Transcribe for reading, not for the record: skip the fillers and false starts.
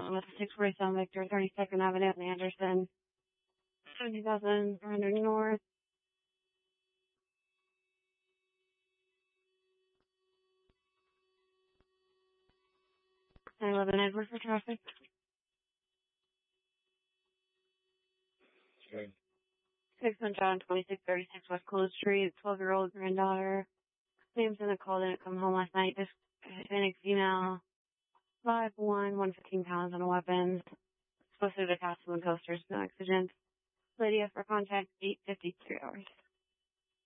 with 647 Victor, 32nd Avenue in Anderson, 70,400 North. 911 Edward for traffic. Okay. 6 on John, 2636 West Cold Street, 12-year-old granddaughter. Name's in the call, didn't come home last night. Just Hispanic female, 5'1", 115 pounds on weapons. Supposed to be the castle and coasters, no exigent. Lady for contact, 8:53 hours.